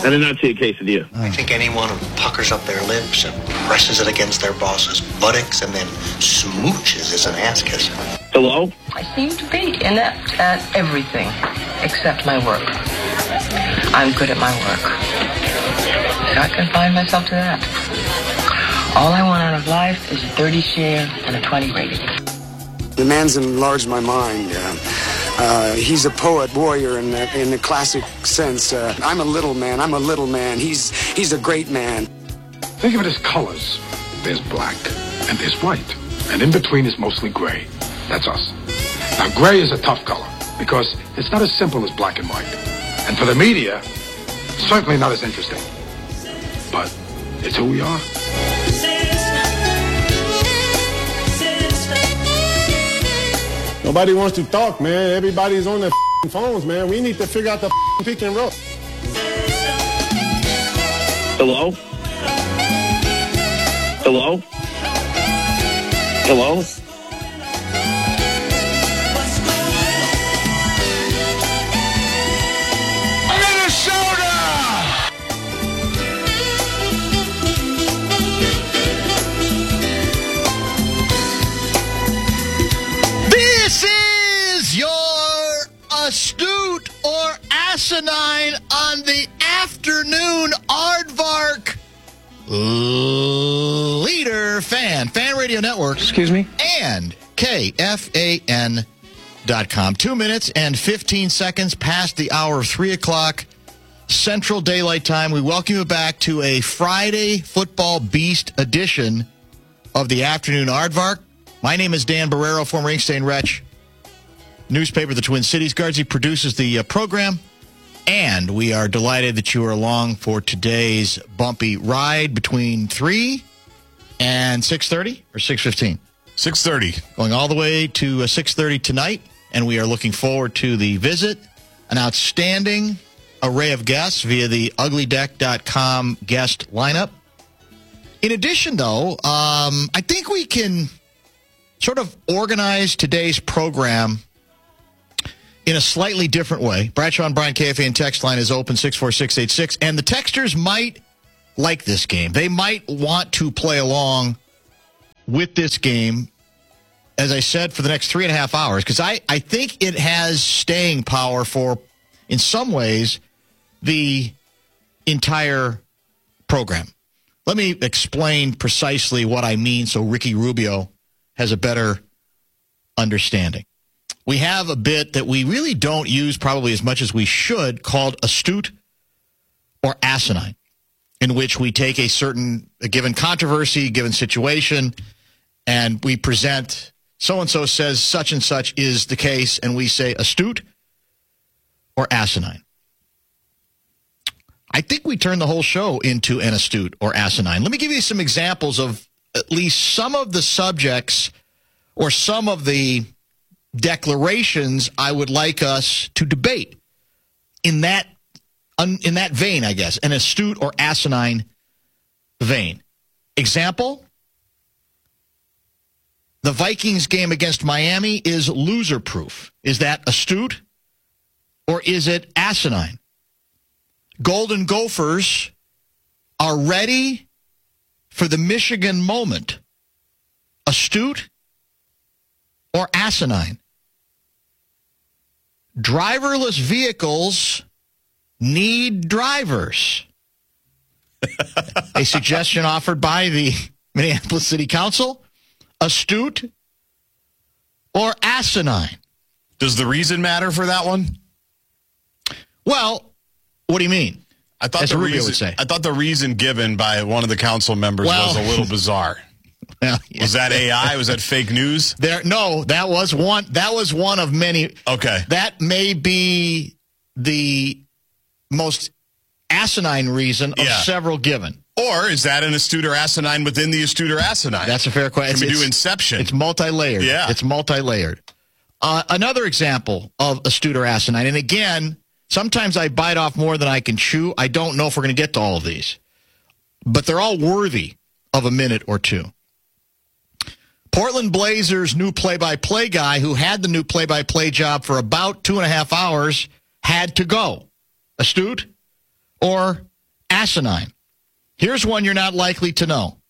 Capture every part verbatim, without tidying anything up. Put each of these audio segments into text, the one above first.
I did not see a quesadilla. I think anyone who puckers up their lips and presses it against their boss's buttocks and then smooches is an ass kisser. Hello? I seem to be inept at everything except my work. I'm good at my work. So I confine myself to that. All I want out of life is a thirty share and a twenty rating. The man's enlarged my mind. Uh, uh, he's a poet, warrior in the, in the classic sense. Uh, I'm a little man. I'm a little man. He's he's a great man. Think of it as colors. There's black and there's white. And in between is mostly gray. That's us. Now, gray is a tough color because it's not as simple as black and white. And for the media, certainly not as interesting. But it's who we are. Nobody wants to talk, man. Everybody's on their phones, man. We need to figure out the pick and roll. Hello? Hello? Hello? Astute or asinine on the afternoon Aardvark leader fan, Fan Radio Network. Excuse me? And K F A N dot com. Two minutes and fifteen seconds past the hour of three o'clock Central Daylight Time. We welcome you back to a Friday Football Beast edition of the afternoon Aardvark. My name is Dan Barrero, former Ink Stain Wretch. Newspaper, the Twin Cities Guardsy produces the uh, program, and we are delighted that you are along for today's bumpy ride between three and six thirty or six fifteen? six thirty. Going all the way to uh, six thirty tonight, and we are looking forward to the visit. An outstanding array of guests via the ugly deck dot com guest lineup. In addition, though, um, I think we can sort of organize today's program in a slightly different way. Bradshaw and Brian K F A N text line is open, six four six eight six, and the texters might like this game. They might want to play along with this game, as I said, for the next three and a half hours, because I, I think it has staying power for, in some ways, the entire program. Let me explain precisely what I mean so Ricky Rubio has a better understanding. We have a bit that we really don't use probably as much as we should called astute or asinine, in which we take a certain, a given controversy, a given situation, and we present so-and-so says such and such is the case, and we say astute or asinine. I think we turn the whole show into an astute or asinine. Let me give you some examples of at least some of the subjects or some of the declarations I would like us to debate in that in that vein, I guess, an astute or asinine vein. Example, the Vikings game against Miami is loser-proof. Is that astute or is it asinine? Golden Gophers are ready for the Michigan moment. Astute or asinine? Driverless vehicles need drivers. A suggestion offered by the Minneapolis City Council. Astute or asinine? Does the reason matter for that one? Well, what do you mean? I thought As the Rubio reason, would say. I thought the reason given by one of the council members Well, was a little bizarre. Well, yeah. Was that A I? Was that fake news? There, no, that was one. That was one of many. Okay, that may be the most asinine reason of Yeah. several given. Or is that an astute or asinine within the astute or asinine? That's a fair question. Can we It's- do Inception? It's multi-layered. Yeah. It's multi-layered. Uh, another example of astute or asinine, and again, sometimes I bite off more than I can chew. I don't know if we're going to get to all of these, but they're all worthy of a minute or two. Portland Blazers' new play-by-play guy, who had the new play-by-play job for about two and a half hours, had to go. Astute or asinine. Here's one you're not likely to know.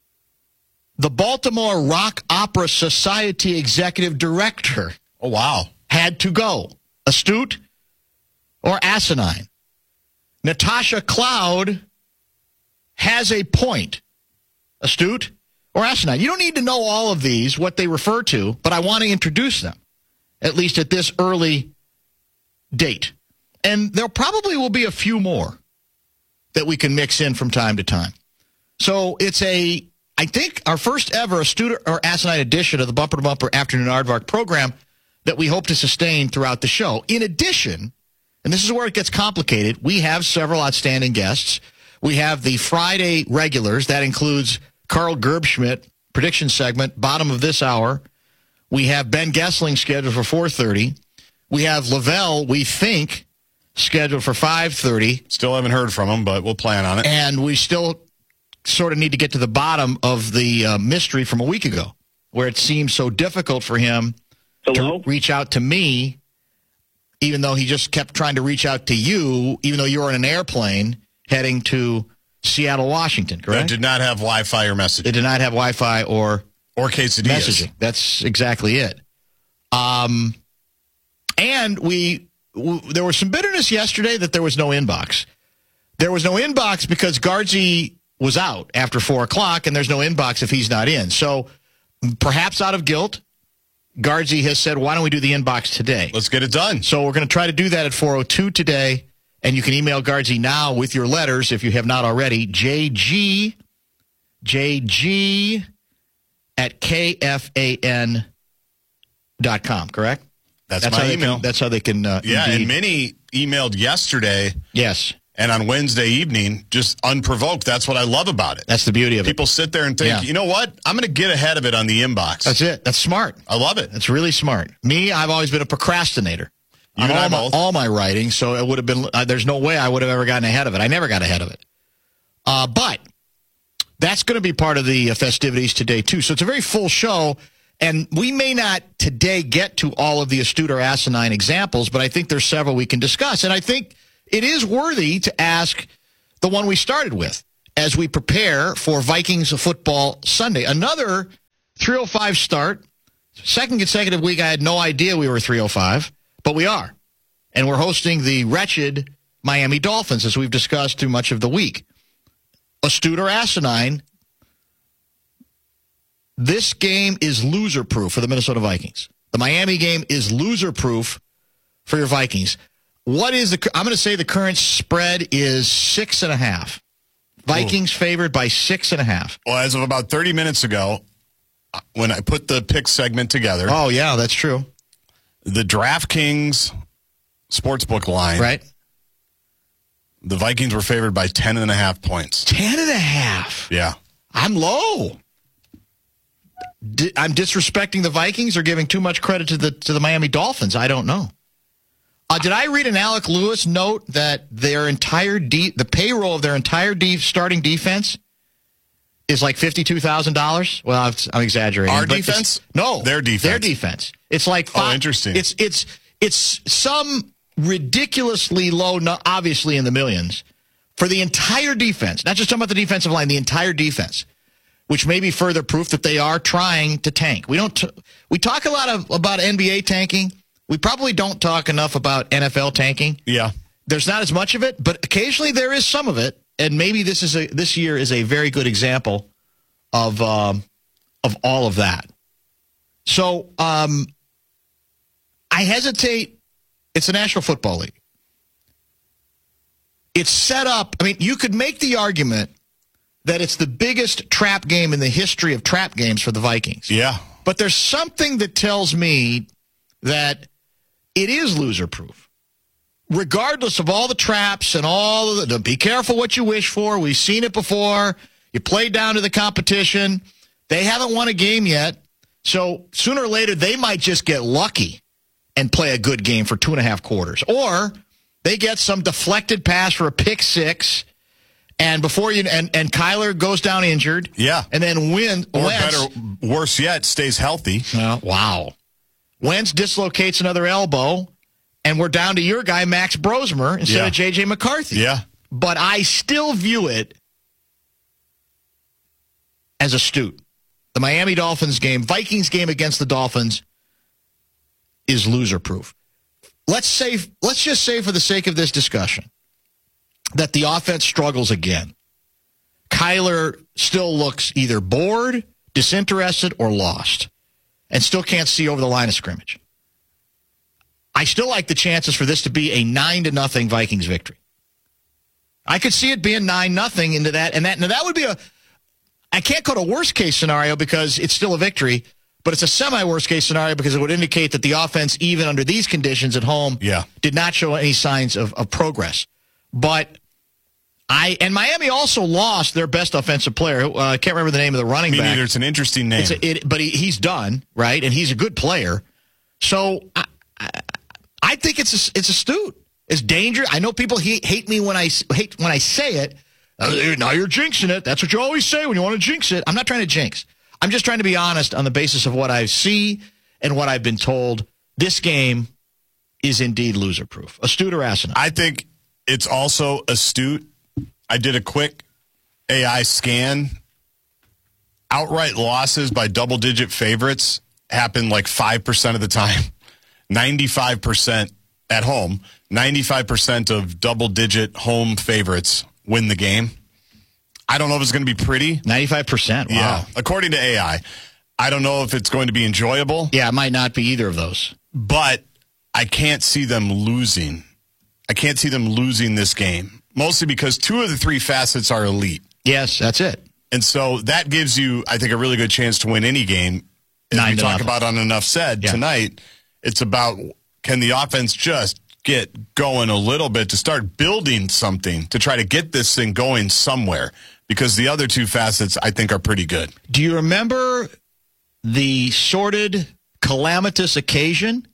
The Baltimore Rock Opera Society executive director. Oh, wow. Had to go. Astute or asinine? Natasha Cloud has a point. Astute or asinine? You don't need to know all of these, what they refer to, but I want to introduce them, at least at this early date. And there probably will be a few more that we can mix in from time to time. So it's a, I think, our first ever astute or asinine edition of the Bumper to Bumper Afternoon Aardvark program that we hope to sustain throughout the show. In addition, and this is where it gets complicated, we have several outstanding guests. We have the Friday regulars. That includes Carl Gerbschmidt, prediction segment, bottom of this hour. We have Ben Gessling scheduled for four thirty. We have Lavelle, we think, scheduled for five thirty. Still haven't heard from him, but we'll plan on it. And we still sort of need to get to the bottom of the uh, mystery from a week ago, where it seemed so difficult for him Hello? to reach out to me, even though he just kept trying to reach out to you, even though you were in an airplane heading to Seattle, Washington, correct? That did not have Wi-Fi or messaging. It did not have Wi-Fi or, or quesadillas. Messaging. That's exactly it. Um, and we w- there was some bitterness yesterday that there was no inbox. There was no inbox because Guardsy was out after four o'clock, and there's no inbox if he's not in. So perhaps out of guilt, Guardsy has said, why don't we do the inbox today? Let's get it done. So we're going to try to do that at four oh two today, and you can email Guardsy now with your letters if you have not already. J G, J G at K F A N dot com, correct? That's, that's my how email. Can, that's how they can. Uh, yeah, indeed. and Minnie emailed yesterday. Yes. And on Wednesday evening, just unprovoked. That's what I love about it. That's the beauty of People it. People sit there and think, Yeah. you know what? I'm going to get ahead of it on the inbox. That's it. That's smart. I love it. That's really smart. Me, I've always been a procrastinator. You on and I all, my, both. all my writing, so it would have been, uh, there's no way I would have ever gotten ahead of it. I never got ahead of it. Uh, but that's going to be part of the uh, festivities today, too. So it's a very full show, and we may not today get to all of the astute or asinine examples, but I think there's several we can discuss. And I think it is worthy to ask the one we started with as we prepare for Vikings football Sunday. Another three oh five start. Second consecutive week, I had no idea we were three oh five, but we are. And we're hosting the wretched Miami Dolphins, as we've discussed through much of the week. Astute or asinine, this game is loser-proof for the Minnesota Vikings. The Miami game is loser-proof for your Vikings. What is the? I'm going to say the current spread is six and a half. Vikings Ooh. favored by six and a half. Well, as of about thirty minutes ago, when I put the pick segment together. Oh, yeah, that's true. The DraftKings Sportsbook line. Right. The Vikings were favored by ten and a half points. Ten and a half. Yeah. I'm low. Di- I'm disrespecting the Vikings or giving too much credit to the to the Miami Dolphins. I don't know. Uh, did I read an Alec Lewis note that their entire de- the payroll of their entire de- starting defense is like fifty-two thousand dollars? Well, I'm, I'm exaggerating. Our but defense? No, their defense. Their defense. It's like five, oh, interesting. It's it's it's some ridiculously low, no, obviously in the millions, for the entire defense. Not just talking about the defensive line, the entire defense, which may be further proof that they are trying to tank. We don't. T- we talk a lot of about N B A tanking. We probably don't talk enough about N F L tanking. Yeah. There's not as much of it, but occasionally there is some of it, and maybe this is a this year is a very good example of um, of all of that. So um, I hesitate. It's the National Football League. It's set up. I mean, you could make the argument that it's the biggest trap game in the history of trap games for the Vikings. Yeah. But there's something that tells me that it is loser-proof. Regardless of all the traps and all of the, be careful what you wish for. We've seen it before. You play down to the competition. They haven't won a game yet. So sooner or later, they might just get lucky and play a good game for two and a half quarters. Or they get some deflected pass for a pick six, and before you and, and Kyler goes down injured. Yeah. And then win. Or Wentz, better, worse yet, stays healthy. Uh, wow. Wentz dislocates another elbow, and we're down to your guy, Max Brosmer, instead Yeah. of J J McCarthy. Yeah. but I still view it as astute. The Miami Dolphins game, Vikings game against the Dolphins is loser-proof. Let's say, let's just say for the sake of this discussion that the offense struggles again. Kyler still looks either bored, disinterested, or lost, and still can't see over the line of scrimmage. I still like the chances for this to be a nine to nothing Vikings victory. I could see it being nine nothing into that, and that now that would be a. I can't go to worst case scenario because it's still a victory, but it's a semi worst case scenario because it would indicate that the offense, even under these conditions at home, yeah. did not show any signs of, of progress. But I and Miami also lost their best offensive player. Uh, I can't remember the name of the running Me back. neither. It's an interesting name. It's a, it, but he, he's done, right? And he's a good player. So I, I, I think it's a, it's astute. It's dangerous. I know people hate, hate me when I hate when I say it. Uh, now you're jinxing it. That's what you always say when you want to jinx it. I'm not trying to jinx. I'm just trying to be honest on the basis of what I see and what I've been told. This game is indeed loser-proof. Astute or asinine? I think it's also astute. I did a quick A I scan. Outright losses by double-digit favorites happen like five percent of the time. ninety-five percent at home. ninety-five percent of double-digit home favorites win the game. I don't know if it's going to be pretty. ninety-five percent, wow. Yeah, according to A I. I don't know if it's going to be enjoyable. Yeah, it might not be either of those. But I can't see them losing. I can't see them losing this game. Mostly because two of the three facets are elite. Yes, that's it. And so that gives you, I think, a really good chance to win any game. As Nine we to talk nothing. about on Enough Said Yeah. tonight, it's about can the offense just get going a little bit to start building something to try to get this thing going somewhere. Because the other two facets, I think, are pretty good. Do you remember the sordid, calamitous occasion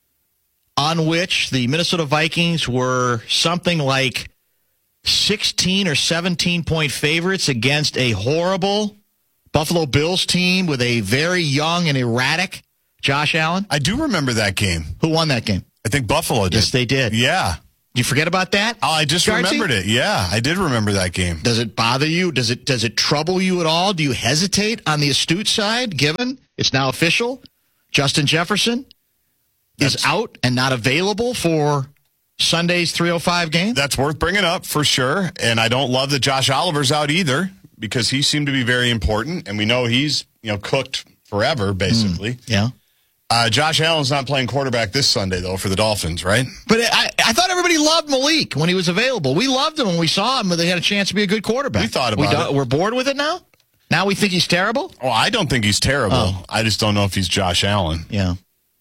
on which the Minnesota Vikings were something like sixteen or seventeen point favorites against a horrible Buffalo Bills team with a very young and erratic Josh Allen? I do remember that game. Who won that game? I think Buffalo did. Yes, they did. Yeah. Did you forget about that? Oh, I just Gartsy? remembered it. Yeah, I did remember that game. Does it bother you? Does it does it trouble you at all? Do you hesitate on the astute side, given it's now official? Justin Jefferson is That's- out and not available for Sunday's three oh five game? That's worth bringing up for sure. And I don't love that Josh Oliver's out either because he seemed to be very important. And we know he's, you know, cooked forever, basically. Mm, yeah. Uh, Josh Allen's not playing quarterback this Sunday, though, for the Dolphins, right? But I, I thought everybody loved Malik when he was available. We loved him when we saw him, but they had a chance to be a good quarterback. We thought about we it. We're bored with it now? Now we think he's terrible? Oh, I don't think he's terrible. Oh. I just don't know if he's Josh Allen. Yeah.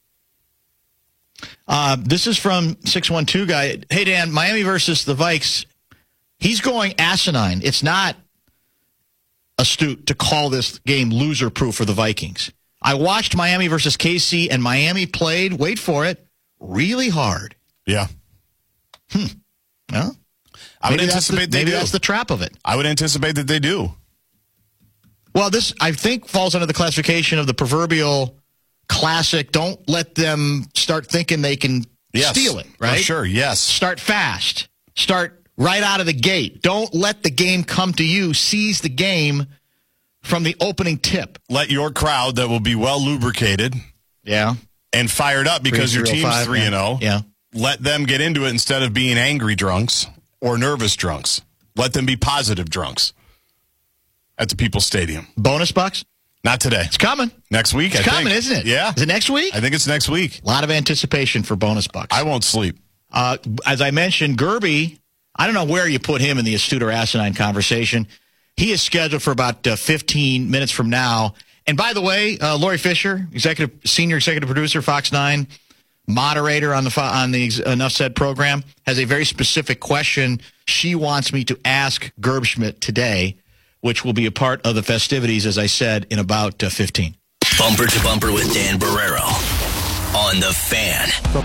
Uh, this is from six one two guy. Hey, Dan, Miami versus the Vikes. He's going asinine. It's not astute to call this game loser-proof for the Vikings. I watched Miami versus K C, and Miami played, wait for it, really hard. Yeah. Hmm. Well, I would maybe that's the- anticipate they maybe do. that's the trap of it. I would anticipate that they do. Well, this, I think, falls under the classification of the proverbial classic, don't let them start thinking they can Yes. steal it, Oh, right? sure, yes. Start fast. Start right out of the gate. Don't let the game come to you. Seize the game from the opening tip. Let your crowd that will be well lubricated Yeah. and fired up because your team's three and oh. Yeah. Let them get into it instead of being angry drunks or nervous drunks. Let them be positive drunks at the People's Stadium. Bonus bucks? Not today. It's coming. Next week, It's I coming, think. isn't it? Yeah. Is it next week? I think it's next week. A lot of anticipation for bonus bucks. I won't sleep. Uh, as I mentioned, Gerby, I don't know where you put him in the astute or asinine conversation. He is scheduled for about uh, fifteen minutes from now. And by the way, uh, Lori Fisher, executive, senior executive producer, Fox nine, moderator on the on the Enough Said program, has a very specific question she wants me to ask Gerbschmidt today, which will be a part of the festivities, as I said, in about uh, fifteen. Bumper to Bumper with Dan Barrero on The Fan.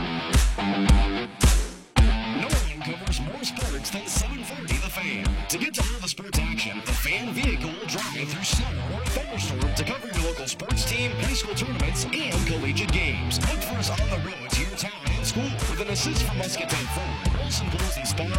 No one covers more sports than seven forty The Fan. To get to all the sports action, The Fan vehicle will drive through snow or thunderstorm to cover your local sports team, high school tournaments, and collegiate games. Look for us on the road to your town and school with an assist from Muscatine forward Wilson Pelosi.